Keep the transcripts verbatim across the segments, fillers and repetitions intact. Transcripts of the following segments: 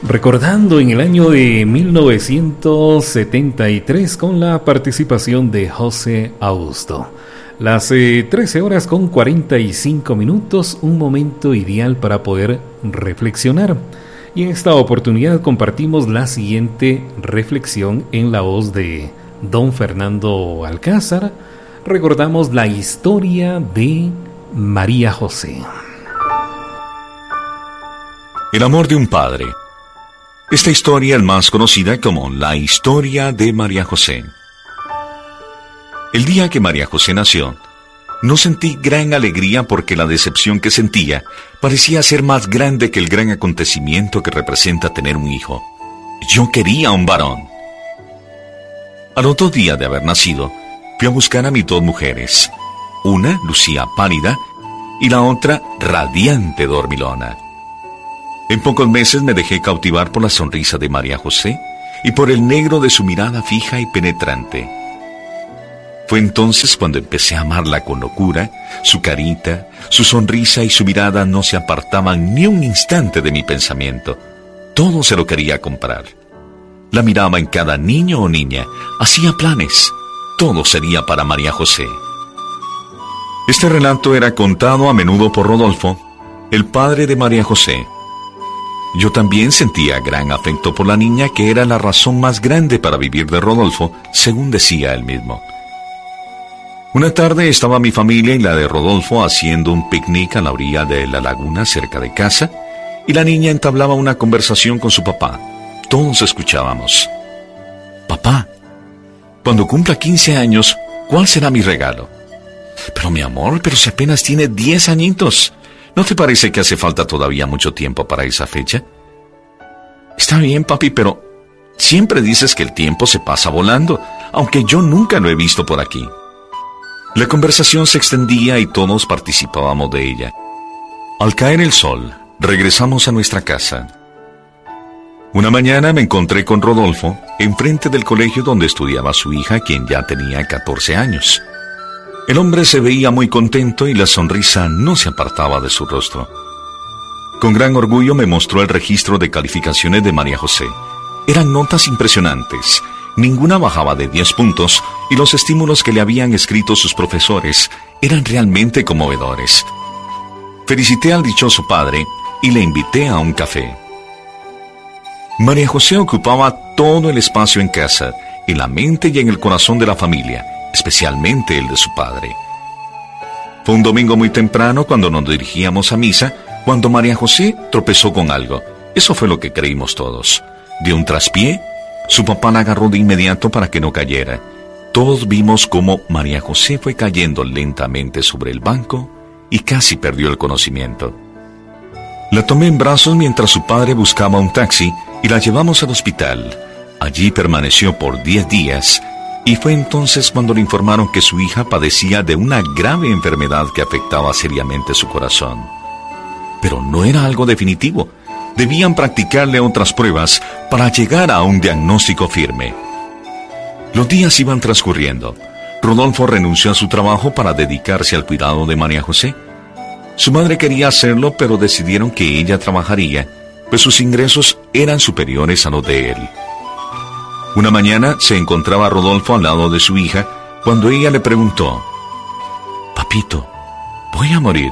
Recordando en el año de mil novecientos setenta y tres con la participación de José Augusto. Las eh, trece horas con cuarenta y cinco minutos, un momento ideal para poder reflexionar. Y en esta oportunidad compartimos la siguiente reflexión en la voz de don Fernando Alcázar. Recordamos la historia de María José. El amor de un padre. Esta historia es más conocida como la historia de María José. El día que María José nació, no sentí gran alegría porque la decepción que sentía parecía ser más grande que el gran acontecimiento que representa tener un hijo. Yo quería un varón. A los dos días de haber nacido, fui a buscar a mis dos mujeres. Una lucía pálida y la otra radiante dormilona. En pocos meses me dejé cautivar por la sonrisa de María José y por el negro de su mirada fija y penetrante. Fue entonces cuando empecé a amarla con locura. Su carita, su sonrisa y su mirada no se apartaban ni un instante de mi pensamiento. Todo se lo quería comprar. La miraba en cada niño o niña, hacía planes. Todo sería para María José. Este relato era contado a menudo por Rodolfo, el padre de María José. Yo también sentía gran afecto por la niña, que era la razón más grande para vivir de Rodolfo, según decía él mismo. Una tarde estaba mi familia y la de Rodolfo haciendo un picnic a la orilla de la laguna cerca de casa, y la niña entablaba una conversación con su papá. Todos escuchábamos. Papá, cuando cumpla quince años, ¿cuál será mi regalo? Pero mi amor, pero si apenas tiene diez añitos. ¿No te parece que hace falta todavía mucho tiempo para esa fecha? Está bien, papi, pero siempre dices que el tiempo se pasa volando, aunque yo nunca lo he visto por aquí. La conversación se extendía y todos participábamos de ella. Al caer el sol, regresamos a nuestra casa. Una mañana me encontré con Rodolfo enfrente del colegio donde estudiaba su hija, quien ya tenía catorce años. El hombre se veía muy contento y la sonrisa no se apartaba de su rostro. Con gran orgullo me mostró el registro de calificaciones de María José. Eran notas impresionantes, ninguna bajaba de diez puntos y los estímulos que le habían escrito sus profesores eran realmente conmovedores. Felicité al dichoso padre y le invité a un café. María José ocupaba todo el espacio en casa, en la mente y en el corazón de la familia, especialmente el de su padre. Fue un domingo muy temprano cuando nos dirigíamos a misa, cuando María José tropezó con algo. Eso fue lo que creímos todos. Dio un traspié, su papá la agarró de inmediato para que no cayera. Todos vimos cómo María José fue cayendo lentamente sobre el banco y casi perdió el conocimiento. La tomé en brazos mientras su padre buscaba un taxi y la llevamos al hospital. Allí permaneció por diez días. Y fue entonces cuando le informaron que su hija padecía de una grave enfermedad que afectaba seriamente su corazón. Pero no era algo definitivo. Debían practicarle otras pruebas para llegar a un diagnóstico firme. Los días iban transcurriendo. Rodolfo renunció a su trabajo para dedicarse al cuidado de María José. Su madre quería hacerlo, pero decidieron que ella trabajaría, pues sus ingresos eran superiores a los de él. Una mañana se encontraba Rodolfo al lado de su hija cuando ella le preguntó: «Papito, ¿voy a morir?»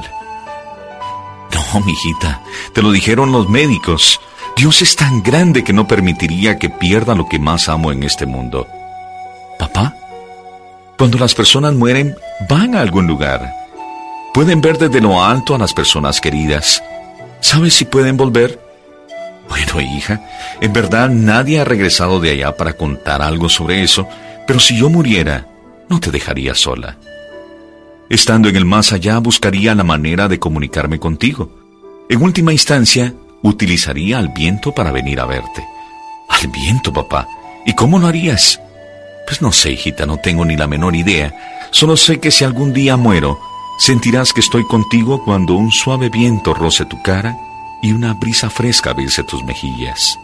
«No, mijita, te lo dijeron los médicos. Dios es tan grande que no permitiría que pierda lo que más amo en este mundo». «Papá, cuando las personas mueren, van a algún lugar. Pueden ver desde lo alto a las personas queridas. ¿Sabes si pueden volver?» «Bueno, hija, en verdad nadie ha regresado de allá para contar algo sobre eso, pero si yo muriera, no te dejaría sola. Estando en el más allá, buscaría la manera de comunicarme contigo. En última instancia, utilizaría al viento para venir a verte». «¿Al viento, papá? ¿Y cómo lo harías?» «Pues no sé, hijita, no tengo ni la menor idea. Solo sé que si algún día muero, sentirás que estoy contigo cuando un suave viento roce tu cara y una brisa fresca bese tus mejillas».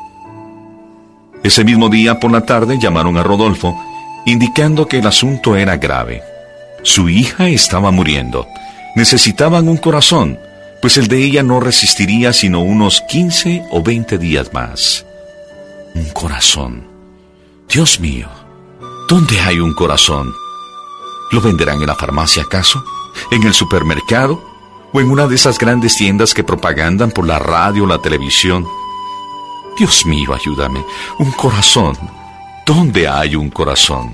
Ese mismo día por la tarde llamaron a Rodolfo, indicando que el asunto era grave. Su hija estaba muriendo. Necesitaban un corazón, pues el de ella no resistiría sino unos quince o veinte días más. Un corazón. Dios mío, ¿dónde hay un corazón? ¿Lo venderán en la farmacia acaso? ¿En el supermercado? ¿O en una de esas grandes tiendas que propagandan por la radio o la televisión? Dios mío, ayúdame. Un corazón. ¿Dónde hay un corazón?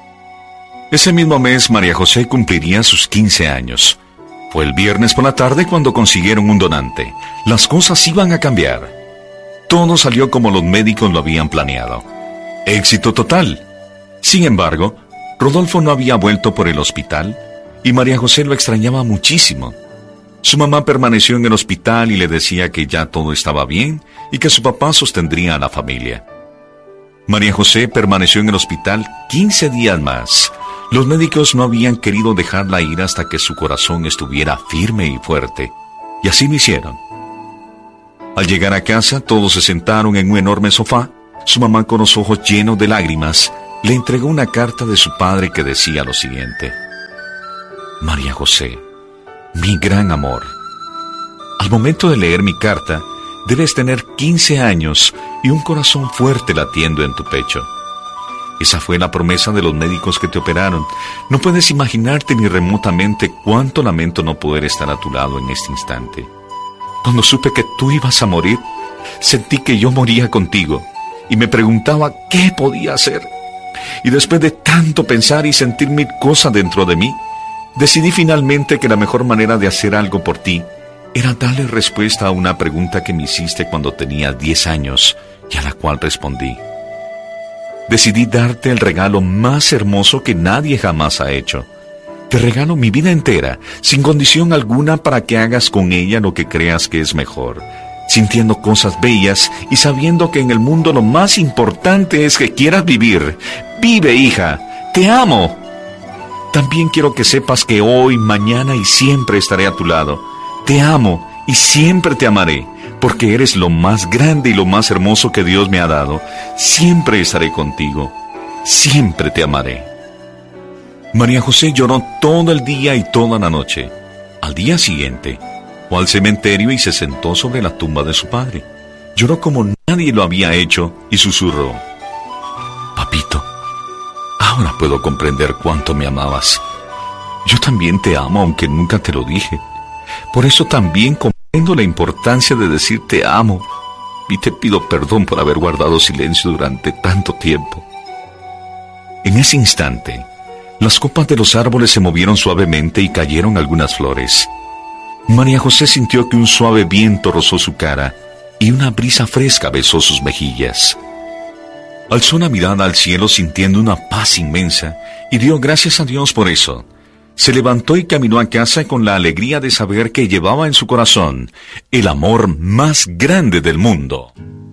Ese mismo mes, María José cumpliría sus quince años. Fue el viernes por la tarde cuando consiguieron un donante. Las cosas iban a cambiar. Todo salió como los médicos lo habían planeado. Éxito total. Sin embargo, Rodolfo no había vuelto por el hospital y María José lo extrañaba muchísimo. Su mamá permaneció en el hospital y le decía que ya todo estaba bien y que su papá sostendría a la familia. María José permaneció en el hospital quince días más. Los médicos no habían querido dejarla ir hasta que su corazón estuviera firme y fuerte, y así lo hicieron. Al llegar a casa, todos se sentaron en un enorme sofá. Su mamá, con los ojos llenos de lágrimas, le entregó una carta de su padre que decía lo siguiente: María José, mi gran amor, al momento de leer mi carta, debes tener quince años y un corazón fuerte latiendo en tu pecho. Esa fue la promesa de los médicos que te operaron. No puedes imaginarte ni remotamente cuánto lamento no poder estar a tu lado en este instante. Cuando supe que tú ibas a morir, sentí que yo moría contigo y me preguntaba qué podía hacer. Y después de tanto pensar y sentir mil cosas dentro de mí, decidí finalmente que la mejor manera de hacer algo por ti era darle respuesta a una pregunta que me hiciste cuando tenía diez años y a la cual respondí. Decidí darte el regalo más hermoso que nadie jamás ha hecho. Te regalo mi vida entera, sin condición alguna, para que hagas con ella lo que creas que es mejor, sintiendo cosas bellas y sabiendo que en el mundo lo más importante es que quieras vivir. ¡Vive, hija! ¡Te amo! También quiero que sepas que hoy, mañana y siempre estaré a tu lado. Te amo y siempre te amaré, porque eres lo más grande y lo más hermoso que Dios me ha dado. Siempre estaré contigo. Siempre te amaré. María José lloró todo el día y toda la noche. Al día siguiente, fue al cementerio y se sentó sobre la tumba de su padre. Lloró como nadie lo había hecho y susurró: Papito, ahora puedo comprender cuánto me amabas. Yo también te amo, aunque nunca te lo dije. Por eso también comprendo la importancia de decir te amo, y te pido perdón por haber guardado silencio durante tanto tiempo. En ese instante, las copas de los árboles se movieron suavemente y cayeron algunas flores. María José sintió que un suave viento rozó su cara y una brisa fresca besó sus mejillas. Alzó una mirada al cielo sintiendo una paz inmensa y dio gracias a Dios por eso. Se levantó y caminó a casa con la alegría de saber que llevaba en su corazón el amor más grande del mundo.